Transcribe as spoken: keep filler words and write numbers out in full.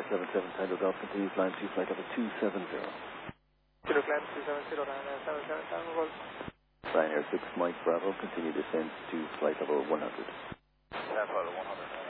seven seven Tango Golf continues line two flight level two seven zero. Kilo climb two seven zero, Ryanair seven seven Tango Golf. Ryanair six Mike Bravo, continue descent to flight level one hundred. Flight level one hundred.